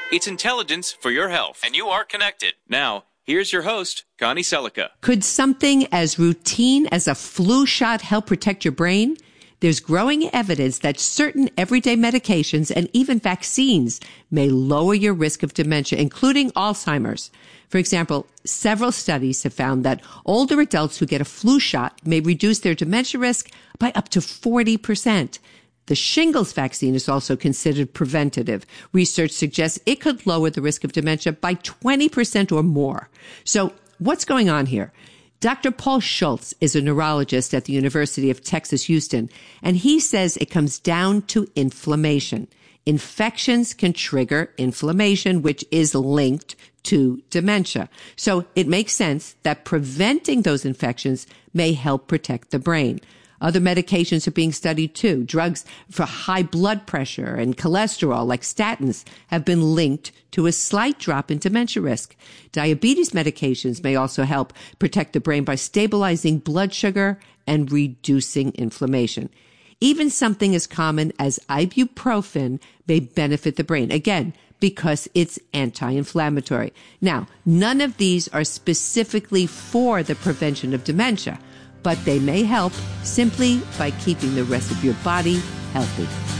It's intelligence for your health, and you are connected. Now, here's your host, Connie Selica. Could something as routine as a flu shot help protect your brain? There's growing evidence that certain everyday medications and even vaccines may lower your risk of dementia, including Alzheimer's. For example, several studies have found that older adults who get a flu shot may reduce their dementia risk by up to 40%. The shingles vaccine is also considered preventative. Research suggests it could lower the risk of dementia by 20% or more. So what's going on here? Dr. Paul Schultz is a neurologist at the University of Texas, Houston, and he says it comes down to inflammation. Infections can trigger inflammation, which is linked to dementia. So it makes sense that preventing those infections may help protect the brain. Other medications are being studied too. Drugs for high blood pressure and cholesterol, like statins, have been linked to a slight drop in dementia risk. Diabetes medications may also help protect the brain by stabilizing blood sugar and reducing inflammation. Even something as common as ibuprofen may benefit the brain, again, because it's anti-inflammatory. Now, none of these are specifically for the prevention of dementia, but they may help simply by keeping the rest of your body healthy.